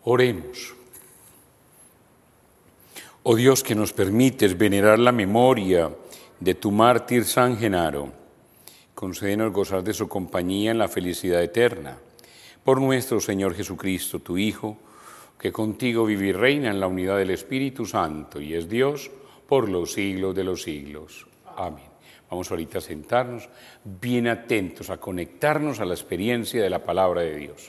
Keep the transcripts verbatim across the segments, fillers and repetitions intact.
Oremos. Oh Dios, que nos permites venerar la memoria de tu mártir San Genaro, concédenos gozar de su compañía en la felicidad eterna. Por nuestro Señor Jesucristo, tu Hijo, que contigo vive y reina en la unidad del Espíritu Santo y es Dios por los siglos de los siglos. Amén. Vamos ahorita a sentarnos bien atentos a conectarnos a la experiencia de la palabra de Dios.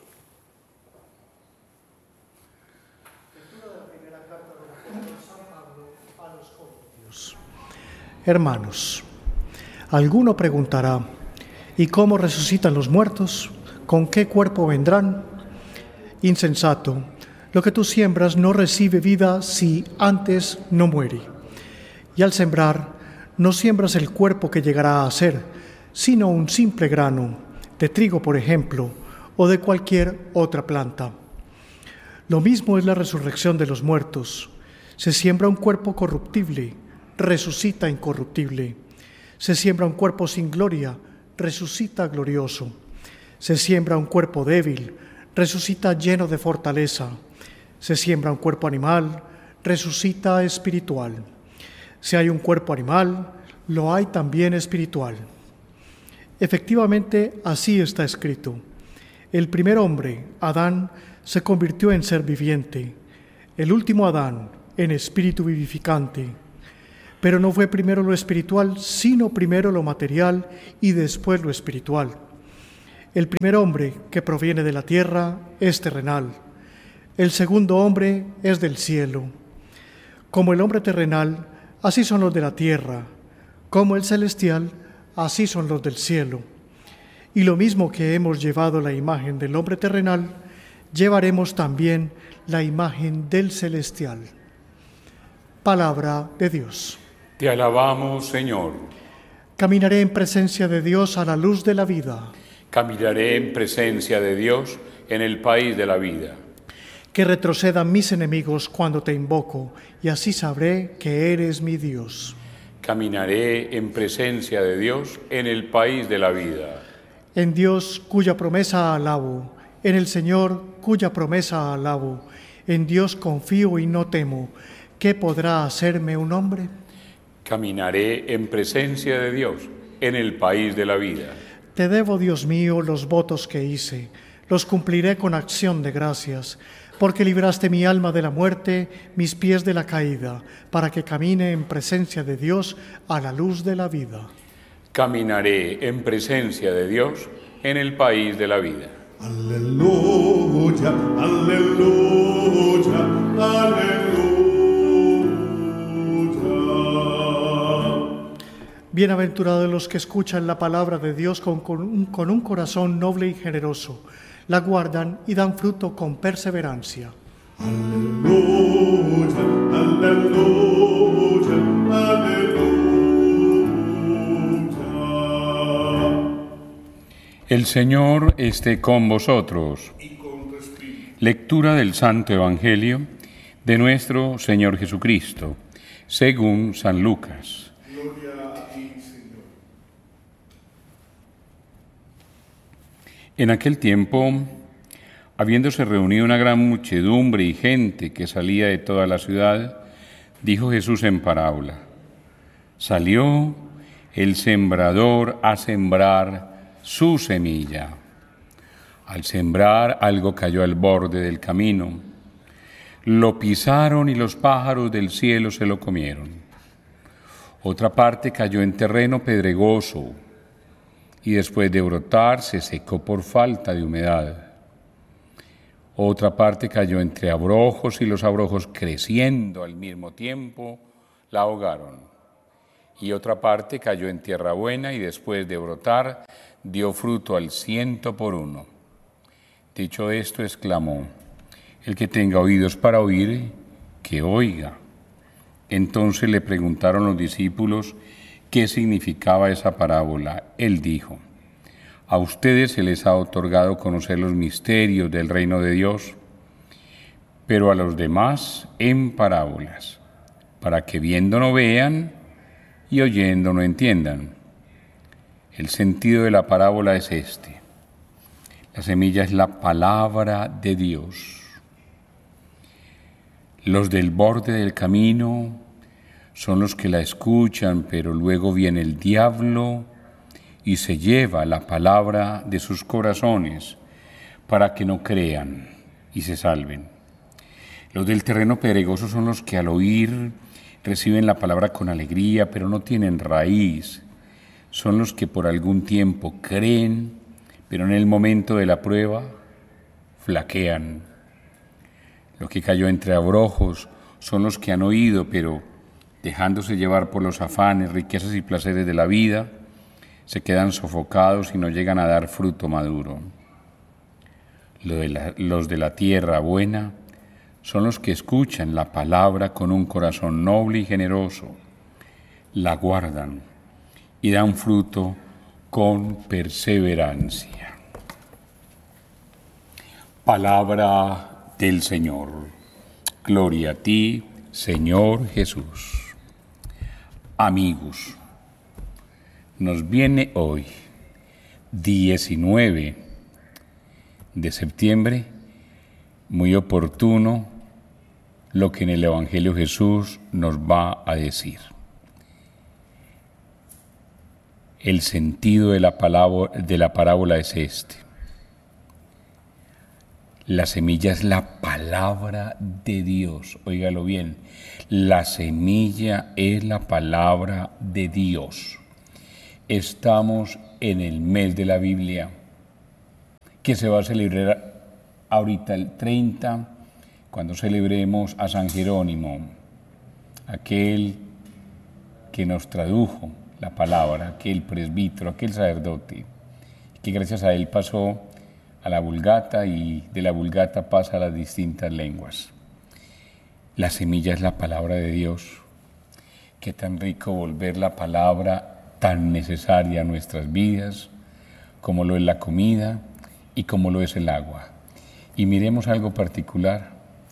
Hermanos, alguno preguntará, ¿y cómo resucitan los muertos? ¿Con qué cuerpo vendrán? Insensato, lo que tú siembras no recibe vida si antes no muere. Y al sembrar, no siembras el cuerpo que llegará a ser, sino un simple grano, de trigo por ejemplo, o de cualquier otra planta. Lo mismo es la resurrección de los muertos. Se siembra un cuerpo corruptible, resucita incorruptible. Se siembra un cuerpo sin gloria, resucita glorioso. Se siembra un cuerpo débil, resucita lleno de fortaleza. Se siembra un cuerpo animal, resucita espiritual. Si hay un cuerpo animal, lo hay también espiritual. Efectivamente, así está escrito. El primer hombre, Adán, se convirtió en ser viviente. El último Adán, en espíritu vivificante. Pero no fue primero lo espiritual, sino primero lo material y después lo espiritual. El primer hombre que proviene de la tierra es terrenal. El segundo hombre es del cielo. Como el hombre terrenal, así son los de la tierra. Como el celestial, así son los del cielo. Y lo mismo que hemos llevado la imagen del hombre terrenal, llevaremos también la imagen del celestial. Palabra de Dios. Te alabamos, Señor. Caminaré en presencia de Dios a la luz de la vida. Caminaré en presencia de Dios en el país de la vida. Que retrocedan mis enemigos cuando te invoco, y así sabré que eres mi Dios. Caminaré en presencia de Dios en el país de la vida. En Dios cuya promesa alabo, en el Señor cuya promesa alabo, en Dios confío y no temo. ¿Qué podrá hacerme un hombre? Caminaré en presencia de Dios en el país de la vida. Te debo, Dios mío, los votos que hice, los cumpliré con acción de gracias, porque libraste mi alma de la muerte, mis pies de la caída, para que camine en presencia de Dios a la luz de la vida. Caminaré en presencia de Dios en el país de la vida. Aleluya, aleluya, aleluya. Bienaventurados los que escuchan la palabra de Dios con, con, un, con un corazón noble y generoso, la guardan y dan fruto con perseverancia. Aleluya, aleluya, aleluya. El Señor esté con vosotros. Y con tu espíritu. Lectura del Santo Evangelio de nuestro Señor Jesucristo, según San Lucas. En aquel tiempo, habiéndose reunido una gran muchedumbre y gente que salía de toda la ciudad, dijo Jesús en parábola: salió el sembrador a sembrar su semilla. Al sembrar, algo cayó al borde del camino. Lo pisaron y los pájaros del cielo se lo comieron. Otra parte cayó en terreno pedregoso, y después de brotar se secó por falta de humedad. Otra parte cayó entre abrojos y los abrojos, creciendo al mismo tiempo, la ahogaron. Y otra parte cayó en tierra buena y después de brotar dio fruto al ciento por uno. Dicho esto, exclamó: el que tenga oídos para oír, que oiga. Entonces le preguntaron los discípulos qué significaba esa parábola. Él dijo: a ustedes se les ha otorgado conocer los misterios del reino de Dios, pero a los demás en parábolas, para que viendo no vean y oyendo no entiendan. El sentido de la parábola es este: la semilla es la palabra de Dios. Los del borde del camino son los que la escuchan, pero luego viene el diablo y se lleva la palabra de sus corazones para que no crean y se salven. Los del terreno pedregoso son los que al oír reciben la palabra con alegría, pero no tienen raíz. Son los que por algún tiempo creen, pero en el momento de la prueba flaquean. Lo que cayó entre abrojos son los que han oído, pero dejándose llevar por los afanes, riquezas y placeres de la vida, se quedan sofocados y no llegan a dar fruto maduro. Lo de la, los de la tierra buena son los que escuchan la palabra con un corazón noble y generoso, la guardan y dan fruto con perseverancia. Palabra del Señor. Gloria a ti, Señor Jesús. Amigos, nos viene hoy, diecinueve de septiembre, muy oportuno lo que en el Evangelio Jesús nos va a decir. El sentido de la, palabra, de la parábola es este. La semilla es la palabra de Dios. Óigalo bien. La semilla es la palabra de Dios. Estamos en el mes de la Biblia, que se va a celebrar ahorita el treinta, cuando celebremos a San Jerónimo, aquel que nos tradujo la palabra, aquel presbítero, aquel sacerdote, que gracias a él pasó a la Vulgata y de la Vulgata pasa a las distintas lenguas. La semilla es la palabra de Dios. Qué tan rico volver la palabra tan necesaria a nuestras vidas, como lo es la comida y como lo es el agua. Y miremos algo particular,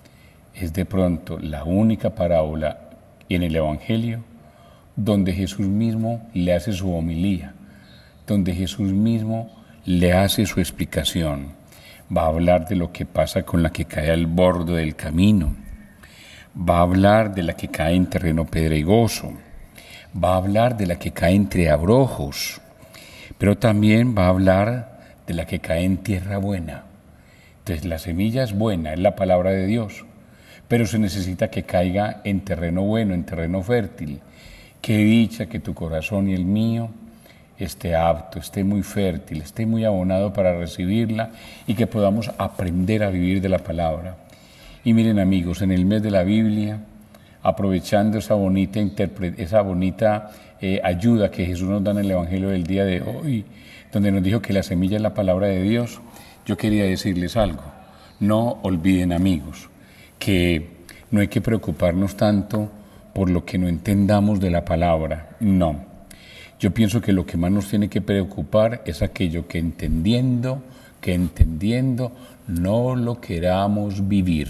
es de pronto la única parábola en el Evangelio donde Jesús mismo le hace su homilía, donde Jesús mismo le hace su explicación. Va a hablar de lo que pasa con la que cae al borde del camino, va a hablar de la que cae en terreno pedregoso, va a hablar de la que cae entre abrojos, pero también va a hablar de la que cae en tierra buena. Entonces la semilla es buena, es la palabra de Dios, pero se necesita que caiga en terreno bueno, en terreno fértil. Qué dicha que tu corazón y el mío esté apto, esté muy fértil, esté muy abonado para recibirla y que podamos aprender a vivir de la palabra. Y miren amigos, en el mes de la Biblia, aprovechando esa bonita, esa bonita eh, ayuda que Jesús nos da en el Evangelio del día de hoy, donde nos dijo que la semilla es la palabra de Dios, yo quería decirles algo. No olviden amigos, que no hay que preocuparnos tanto por lo que no entendamos de la palabra, no. Yo pienso que lo que más nos tiene que preocupar es aquello que entendiendo, que entendiendo no lo queramos vivir.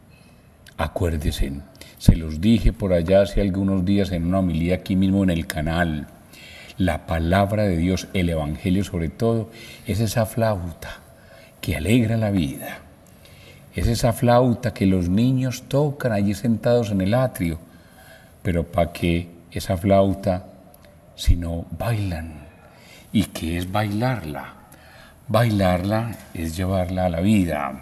Acuérdense, se los dije por allá hace algunos días en una homilía aquí mismo en el canal. La palabra de Dios, el Evangelio sobre todo, es esa flauta que alegra la vida. Es esa flauta que los niños tocan allí sentados en el atrio. Pero ¿para qué esa flauta si no bailan? ¿Y qué es bailarla? Bailarla es llevarla a la vida.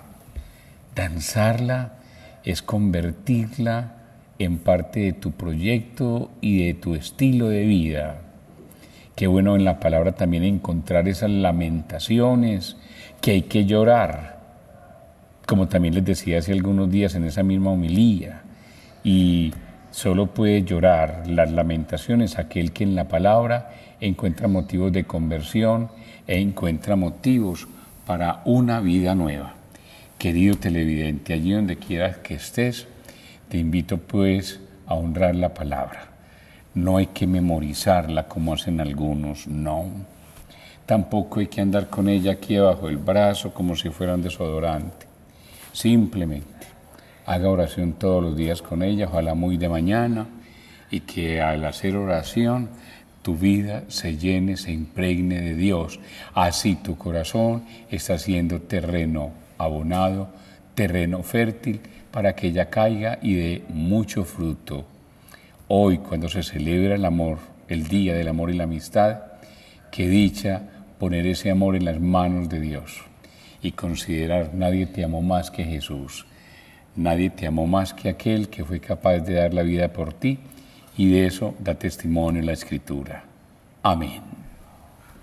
Danzarla es convertirla en parte de tu proyecto y de tu estilo de vida. Qué bueno en la palabra también encontrar esas lamentaciones que hay que llorar, como también les decía hace algunos días en esa misma homilía. Y solo puede llorar las lamentaciones aquel que en la palabra encuentra motivos de conversión e encuentra motivos para una vida nueva. Querido televidente, allí donde quieras que estés, te invito pues a honrar la palabra. No hay que memorizarla como hacen algunos, no. Tampoco hay que andar con ella aquí debajo del brazo como si fuera un desodorante. Simplemente haga oración todos los días con ella, ojalá muy de mañana, y que al hacer oración tu vida se llene, se impregne de Dios. Así tu corazón está siendo terreno abonado, terreno fértil para que ella caiga y dé mucho fruto. Hoy, cuando se celebra el amor, el Día del Amor y la Amistad, qué dicha poner ese amor en las manos de Dios y considerar: nadie te amó más que Jesús, nadie te amó más que aquel que fue capaz de dar la vida por ti, y de eso da testimonio la Escritura. Amén.